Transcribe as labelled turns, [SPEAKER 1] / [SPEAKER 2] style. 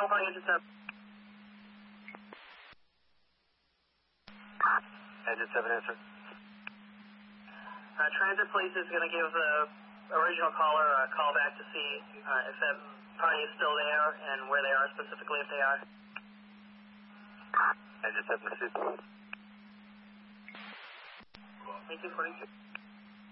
[SPEAKER 1] California Engine 7.
[SPEAKER 2] Engine 7 answer.
[SPEAKER 1] Transit Police is going to give the original caller a call back to see if that party is still there and where they are specifically if they are.
[SPEAKER 2] Engine 7 received.
[SPEAKER 1] 1842.